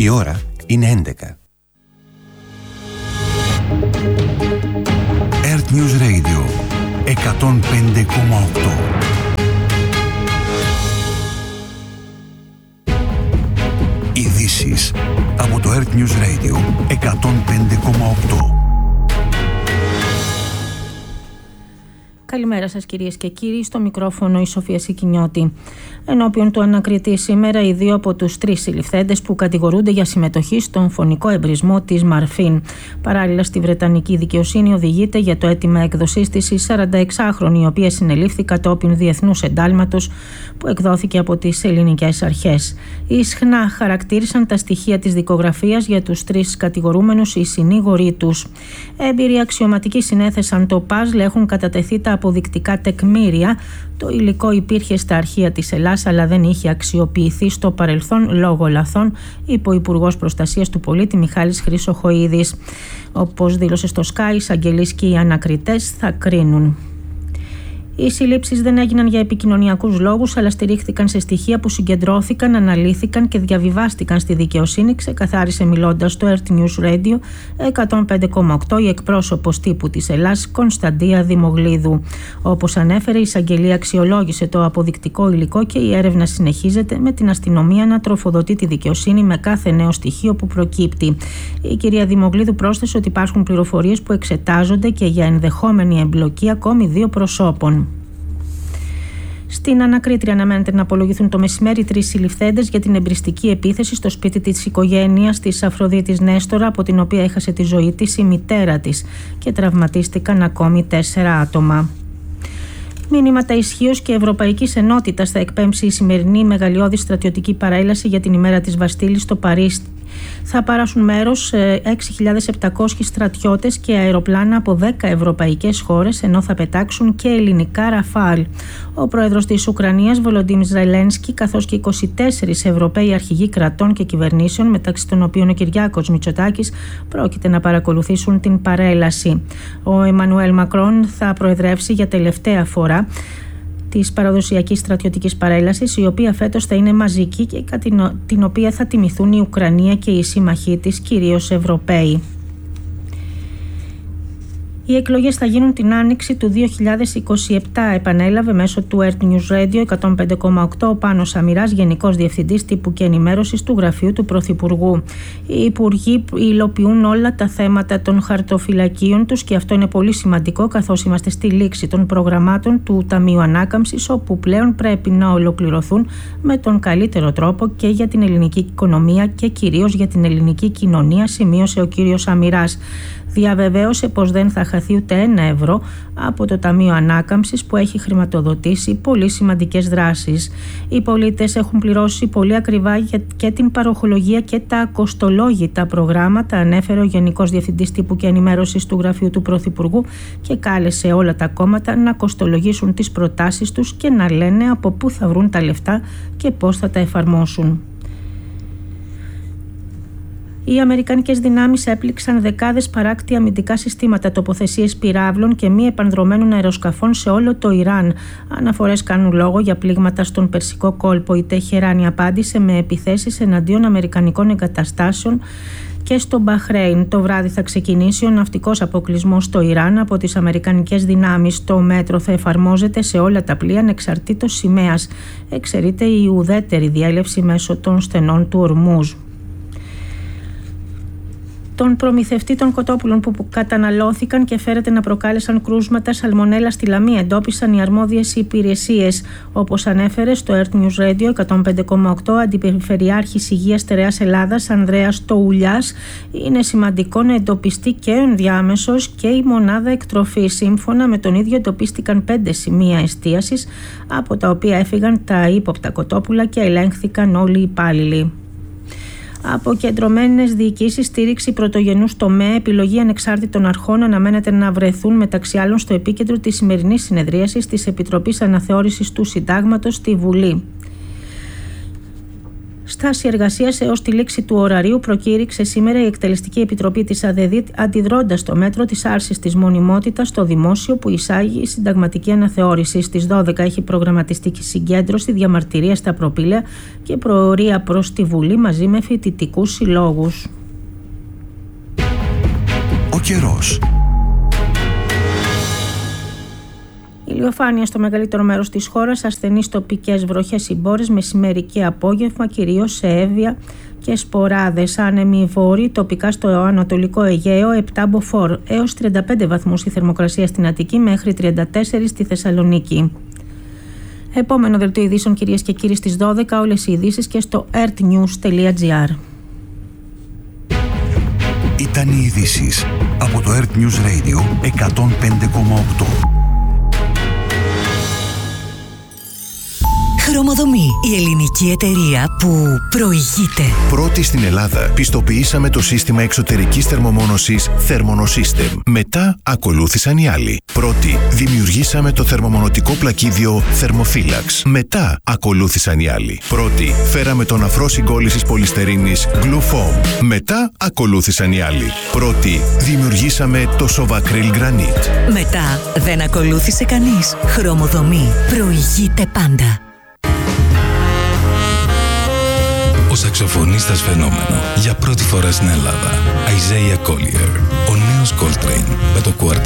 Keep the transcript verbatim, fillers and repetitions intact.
Η ώρα είναι έντεκα. Earth News Radio εκατόν πέντε κόμμα οκτώ. Ειδήσεις από το Earth News Radio εκατόν πέντε κόμμα οκτώ. Καλημέρα σας κυρίες και κύριοι, στο μικρόφωνο η Σοφία Σικινιώτη. Ενώπιον του ανακριτή σήμερα οι δύο από τους τρεις συλληφθέντες που κατηγορούνται για συμμετοχή στον φωνικό εμπρισμό της Μαρφίν. Παράλληλα στη Βρετανική δικαιοσύνη οδηγείται για το αίτημα έκδοσης της η σαρανταεξάχρονη, η οποία συνελήφθη κατόπιν διεθνούς εντάλματος που εκδόθηκε από τις ελληνικές αρχές. Οι ισχνά χαρακτήρισαν τα στοιχεία της δικογραφίας για τους τρεις κατηγορούμενους οι συνήγοροι τους. Έμπειροι αξιωματικοί συνέθεσαν το παζλ, έχουν κατατεθεί τα αποδεικτικά τεκμήρια. Το υλικό υπήρχε στα αρχεία της Ελλάς, αλλά δεν είχε αξιοποιηθεί στο παρελθόν λόγω λαθών, είπε ο Υπουργός Προστασίας του Πολίτη Μιχάλης Χρυσοχοΐδης. Όπως δήλωσε στο Sky, οι εισαγγελείς και οι ανακριτές θα κρίνουν. Οι συλλήψεις δεν έγιναν για επικοινωνιακούς λόγους, αλλά στηρίχθηκαν σε στοιχεία που συγκεντρώθηκαν, αναλύθηκαν και διαβιβάστηκαν στη δικαιοσύνη, ξεκαθάρισε μιλώντας στο Earth News Radio εκατόν πέντε κόμμα οκτώ η εκπρόσωπος τύπου της Ελλάς, Κωνσταντία Δημογλίδου. Όπως ανέφερε, η εισαγγελία αξιολόγησε το αποδεικτικό υλικό και η έρευνα συνεχίζεται, με την αστυνομία να τροφοδοτεί τη δικαιοσύνη με κάθε νέο στοιχείο που προκύπτει. Η κυρία Δημογλίδου πρόσθεσε ότι υπάρχουν πληροφορίες που εξετάζονται και για ενδεχόμενη εμπλοκή ακόμη δύο προσώπων. Στην ανακρίτρια αναμένεται να απολογηθούν το μεσημέρι τρεις συλληφθέντες για την εμπριστική επίθεση στο σπίτι της οικογένειας της Αφροδίτης Νέστορα, από την οποία έχασε τη ζωή της η μητέρα της, και τραυματίστηκαν ακόμη τέσσερα άτομα. Μήνυματα ισχύως και ευρωπαϊκής ενότητας θα εκπέμψει η σημερινή μεγαλειώδη στρατιωτική παρέλαση για την ημέρα της Βαστίλης στο Παρίσι. Θα πάρασουν μέρος έξι χιλιάδες επτακόσιοι στρατιώτες και αεροπλάνα από δέκα ευρωπαϊκές χώρες, ενώ θα πετάξουν και ελληνικά Ραφάλ. Ο πρόεδρος της Ουκρανίας, Βολοντίμιρ Ζελένσκι, καθώς και είκοσι τέσσερις Ευρωπαίοι αρχηγοί κρατών και κυβερνήσεων, μεταξύ των οποίων ο Κυριάκος Μητσοτάκης, πρόκειται να παρακολουθήσουν την παρέλαση. Ο Εμμανουέλ Μακρόν θα προεδρεύσει για τελευταία φορά της παραδοσιακής στρατιωτικής παρέλασης, η οποία φέτος θα είναι μαζική και κατά την οποία θα τιμηθούν η Ουκρανία και οι σύμμαχοί της, κυρίως Ευρωπαίοι. Οι εκλογές θα γίνουν την άνοιξη του δύο χιλιάδες είκοσι επτά, επανέλαβε μέσω του Earth News Radio εκατόν πέντε κόμμα οκτώ ο Πάνος Αμυράς, Γενικός Διευθυντής Τύπου και Ενημέρωσης του Γραφείου του Πρωθυπουργού. Οι υπουργοί υλοποιούν όλα τα θέματα των χαρτοφυλακίων τους και αυτό είναι πολύ σημαντικό, καθώς είμαστε στη λήξη των προγραμμάτων του Ταμείου Ανάκαμψης, όπου πλέον πρέπει να ολοκληρωθούν με τον καλύτερο τρόπο και για την ελληνική οικονομία και κυρίως για την ελληνική κοινωνία, σημείωσε ο κύριος Αμυράς. Διαβεβαίωσε πως δεν θα χαθεί ούτε ένα ευρώ από το Ταμείο Ανάκαμψης, που έχει χρηματοδοτήσει πολύ σημαντικές δράσεις. Οι πολίτες έχουν πληρώσει πολύ ακριβά για και την παροχολογία και τα ακοστολόγητα προγράμματα, ανέφερε ο Γενικός Διευθυντής Τύπου και Ενημέρωσης του Γραφείου του Πρωθυπουργού και κάλεσε όλα τα κόμματα να κοστολογήσουν τις προτάσεις τους και να λένε από πού θα βρουν τα λεφτά και πώς θα τα εφαρμόσουν. Οι αμερικανικές δυνάμεις έπληξαν δεκάδες παράκτια αμυντικά συστήματα, τοποθεσίες πυράβλων και μη επανδρομένων αεροσκαφών σε όλο το Ιράν. Αναφορές κάνουν λόγο για πλήγματα στον Περσικό κόλπο. Η Τεχεράνη απάντησε με επιθέσεις εναντίον αμερικανικών εγκαταστάσεων και στο Μπαχρέιν. Το βράδυ θα ξεκινήσει ο ναυτικός αποκλεισμός στο Ιράν από τις αμερικανικές δυνάμεις. Το μέτρο θα εφαρμόζεται σε όλα τα πλοία ανεξαρτήτως σημαίας. Εξαιρείται η ουδέτερη διέλευση μέσω των στενών του Ορμούζ. Τον προμηθευτή των κοτόπουλων που καταναλώθηκαν και φέρεται να προκάλεσαν κρούσματα σαλμονέλα στη Λαμία εντόπισαν οι αρμόδιες υπηρεσίες. Όπως ανέφερε στο Earth News Radio εκατόν πέντε κόμμα οκτώ Αντιπεριφερειάρχης Υγείας Στερεάς Ελλάδας Ανδρέας Τοουλιάς, είναι σημαντικό να εντοπιστεί και ο ενδιάμεσος και η μονάδα εκτροφής. Σύμφωνα με τον ίδιο εντοπίστηκαν πέντε σημεία εστίασης, από τα οποία έφυγαν τα ύποπτα κοτόπουλα και ελέγχθηκαν όλοι οι υπάλληλοι. Αποκεντρωμένες διοικήσεις, στήριξη πρωτογενούς τομέα, επιλογή ανεξάρτητων αρχών αναμένεται να βρεθούν μεταξύ άλλων στο επίκεντρο της σημερινής συνεδρίασης της Επιτροπής Αναθεώρησης του Συντάγματος στη Βουλή. Στάση εργασίας έως τη λήξη του ωραρίου προκήρυξε σήμερα η Εκτελεστική Επιτροπή της ΑΔΕΔΙΤ, αντιδρώντας το μέτρο της άρσης της μονιμότητας στο δημόσιο που εισάγει η συνταγματική αναθεώρηση. Στις δώδεκα έχει προγραμματιστεί συγκέντρωση, διαμαρτυρία στα προπήλαια και προορία προς τη Βουλή μαζί με φοιτητικούς συλλόγους. Ο καιρός. Ηλιοφάνεια στο μεγαλύτερο μέρος της χώρας, ασθενείς τοπικές βροχές ή μπόρες μεσημέρι και απόγευμα, κυρίως σε Εύβοια και σποράδες. Άνεμοι βόρειοι, τοπικά στο ανατολικό Αιγαίο, επτά μποφόρ, έως τριάντα πέντε βαθμούς η θερμοκρασία στην Αττική, μέχρι τριάντα τέσσερα στη Θεσσαλονίκη. Επόμενο δελτίο ειδήσεων, κυρίες και κύριοι, στις δώδεκα, όλες οι ειδήσεις και στο ertnews τελεία gr. Ήταν οι ειδήσεις από το Earth News Radio εκατόν πέντε κόμμα οκτώ. Χρωμοδομή, η ελληνική εταιρεία που προηγείται. Πρώτη στην Ελλάδα πιστοποιήσαμε το σύστημα εξωτερικής θερμομόνωσης Thermonosystem. Μετά ακολούθησαν οι άλλοι. Πρώτη δημιουργήσαμε το θερμομονωτικό πλακίδιο Thermophilax. Μετά ακολούθησαν οι άλλοι. Πρώτη φέραμε τον αφρό συγκόλλησης πολυστερίνης Glufoam. Μετά ακολούθησαν οι άλλοι. Πρώτη δημιουργήσαμε το Sovacryl Granite. Μετά δεν ακολούθησε κανείς. Χρωμοδομή προηγείται πάντα. Ο σαξοφωνίστας φαινόμενο για πρώτη φορά στην Ελλάδα. Isaiah Collier. Ο νέος Coltrane με το κουαρτέτο